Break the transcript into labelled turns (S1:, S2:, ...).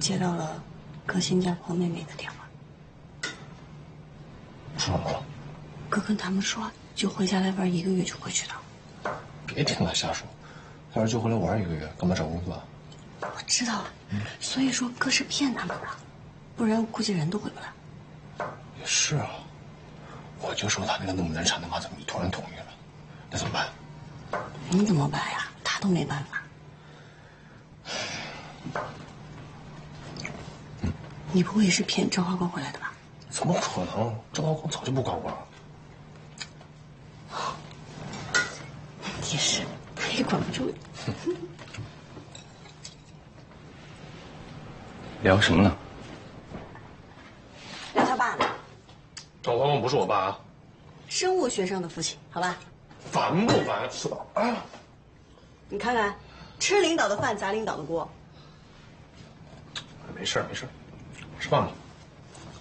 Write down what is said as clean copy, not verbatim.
S1: 接到了哥新加坡妹妹的电话。
S2: 说什么了？
S1: 哥跟他们说，就回家来玩1个月就回去的。
S2: 别听他瞎说，要是就回来玩1个月，干嘛找工作啊？
S1: 我知道了，所以说哥是骗他们的，不然估计人都回不来。
S2: 也是啊，我就说他那个那么难缠的妈怎么突然同意了？那怎么办？
S1: 你怎么办呀？他都没办法。你不会也是骗赵华光回来的吧？
S2: 怎么可能？赵华光早就不管我了。
S1: 也是，他也管不住。
S2: 聊什么呢？
S1: 聊他爸呢。
S2: 赵华光不是我爸啊。
S1: 生物学上的父亲，好吧？
S2: 烦不烦？是吧？哎呀，
S1: 你看看，吃领导的饭砸领导的锅。
S2: 没事没事，吃饭吧。